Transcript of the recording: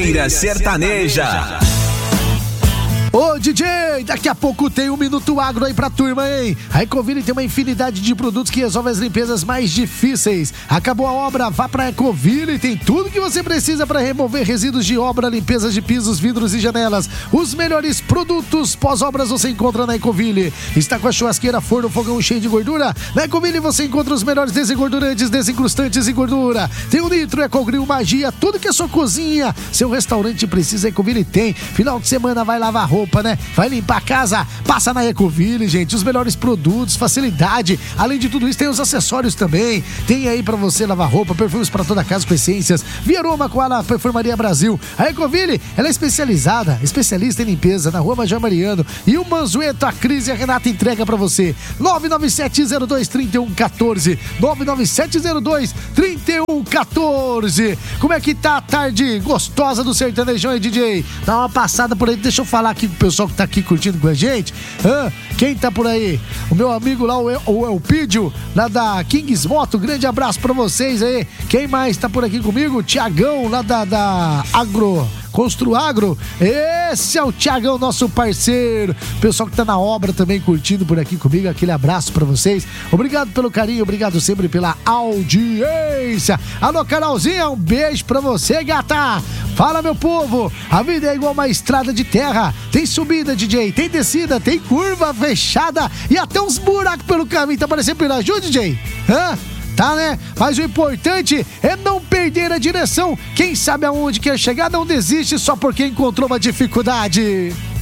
Mangueira Sertaneja. Ô DJ, daqui a pouco tem um Minuto Agro aí pra turma, hein? A Ecoville tem uma infinidade de produtos que resolvem as limpezas mais difíceis. Acabou a obra, vá pra Ecoville, tem tudo que você precisa para remover resíduos de obra, limpezas de pisos, vidros e janelas. Os melhores produtos pós-obras você encontra na Ecoville. Está com a churrasqueira, forno, fogão cheio de gordura? Na Ecoville você encontra os melhores desengordurantes, desincrustantes e gordura. Tem o Nitro, Ecogril, Magia, tudo que a sua cozinha, seu restaurante precisa, Ecoville tem. Final de semana vai lavar roupa, né? Vai limpar a casa, passa na Ecoville, gente. Os melhores produtos, facilidade. Além de tudo isso, tem os acessórios também. Tem aí pra você lavar roupa, perfumes pra toda casa com essências. Via Aroma com a Perfumaria Brasil. A Ecoville, ela é especialista em limpeza na Rua Major Mariano. E o Manzueto, a Cris e a Renata entrega pra você. 99702-3114. 99702-3114. Como é que tá a tarde gostosa do sertanejão aí, DJ? Dá uma passada por aí, deixa eu falar aqui com o pessoal que tá aqui curtindo com a gente. Quem tá por aí? O meu amigo lá, o Elpidio, lá da Kings Moto. Grande abraço pra vocês aí. Quem mais tá por aqui comigo? O Tiagão, lá da Construagro. Esse é o Tiagão, nosso parceiro. Pessoal que tá na obra também curtindo por aqui comigo. Aquele abraço pra vocês. Obrigado pelo carinho, obrigado sempre pela audiência. Alô, Carolzinha, um beijo pra você, gata. Fala, meu povo. A vida é igual uma estrada de terra. Tem subida, DJ, tem descida, tem curva fechada e até uns buracos pelo caminho. Tá parecendo Piraju, DJ? Tá, né? Mas o importante é não perder a direção. Quem sabe aonde quer chegar não desiste só porque encontrou uma dificuldade.